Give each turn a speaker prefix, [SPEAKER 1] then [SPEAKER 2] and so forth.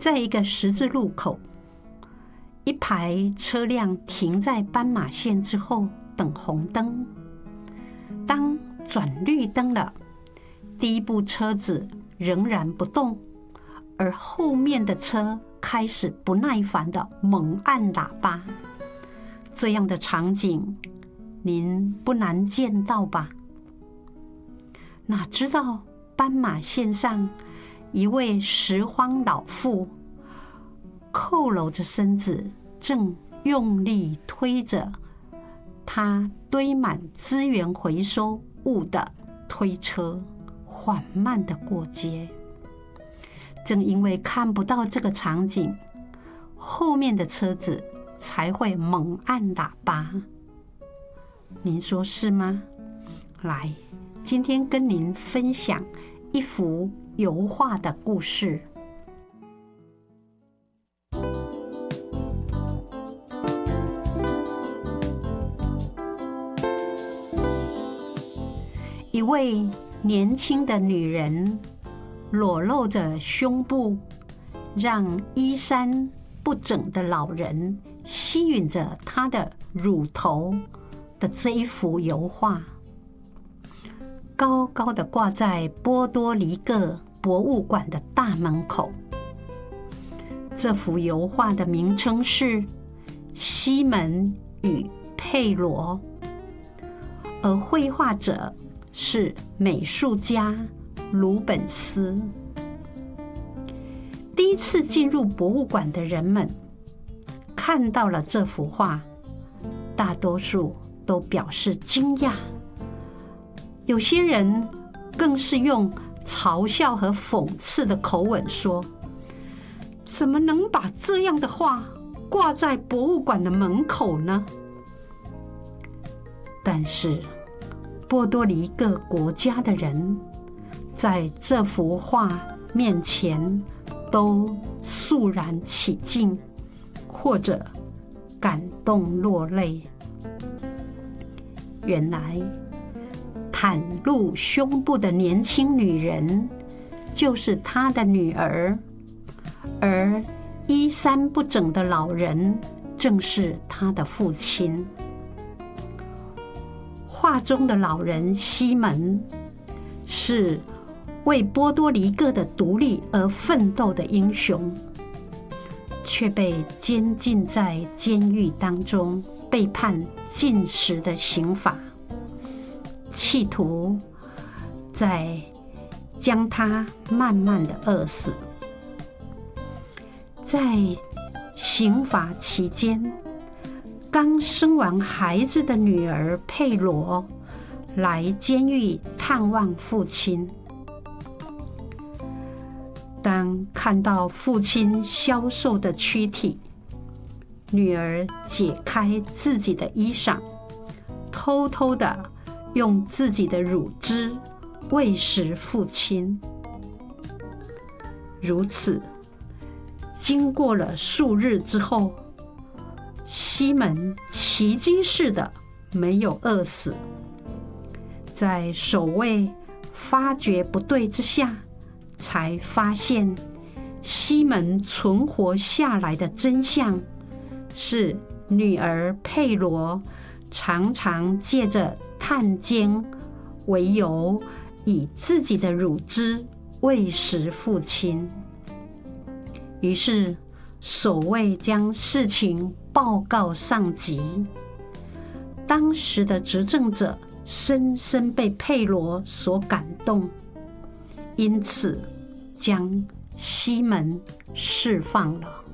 [SPEAKER 1] 在一个十字路口，一排车辆停在斑马线之后等红灯。当转绿灯了，第一部车子仍然不动，而后面的车开始不耐烦地猛按喇叭。这样的场景您不难见到吧？哪知道斑马线上一位拾荒老妇佝偻着身子，正用力推着她堆满资源回收物的推车，缓慢地过街。正因为看不到这个场景，后面的车子才会猛按喇叭。您说是吗？来，今天跟您分享一幅油画的故事。一位年轻的女人裸露着胸部，让衣衫不整的老人吸吮着她的乳头的这一幅油画，高高的挂在波多黎各博物馆的大门口。这幅油画的名称是《西门与佩罗》，而绘画者是美术家鲁本斯。第一次进入博物馆的人们看到了这幅画，大多数都表示惊讶，有些人更是用嘲笑和讽刺的口吻说：怎么能把这样的画挂在博物馆的门口呢？但是波多黎各国家的人在这幅画面前都肃然起敬，或者感动落泪。原来袒露胸部的年轻女人就是他的女儿，而衣衫不整的老人正是他的父亲。画中的老人西门是为波多黎各的独立而奋斗的英雄，却被监禁在监狱当中，被判禁食的刑罚，企图再将他慢慢的饿死。在刑罚期间，刚生完孩子的女儿佩罗来监狱探望父亲。当看到父亲消瘦的躯体，女儿解开自己的衣裳，偷偷地用自己的乳汁喂食父亲。如此，经过了数日之后，西门奇迹似的没有饿死。在守卫发觉不对之下，才发现西门存活下来的真相是女儿佩罗常常借着探监为由，以自己的乳汁喂食父亲。于是守卫将事情报告上级，当时的执政者深深被佩罗所感动，因此将西门释放了。